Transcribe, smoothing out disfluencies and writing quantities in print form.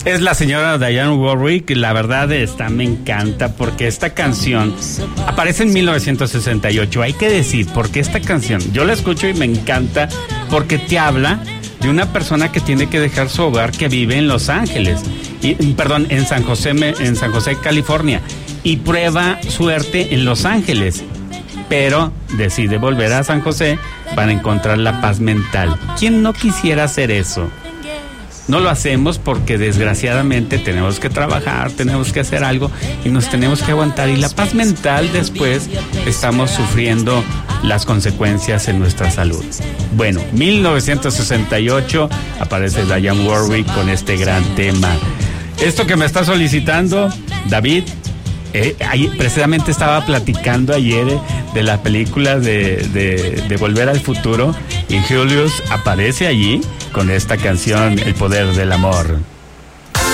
Es la señora Dionne Warwick. La verdad me encanta porque esta canción aparece en 1968. Hay que decir, porque esta canción yo la escucho y me encanta porque te habla de una persona que tiene que dejar su hogar, que vive en Los Ángeles, en San José, California, y prueba suerte en Los Ángeles, pero decide volver a San José para encontrar la paz mental. ¿Quién no quisiera hacer eso? No lo hacemos porque desgraciadamente tenemos que trabajar, tenemos que hacer algo y nos tenemos que aguantar. Y la paz mental después estamos sufriendo las consecuencias en nuestra salud. Bueno, 1968 aparece Dionne Warwick con este gran tema. Esto que me está solicitando David, precisamente estaba platicando ayer de la película de Volver al Futuro, y Julius aparece allí con esta canción, El Poder del Amor.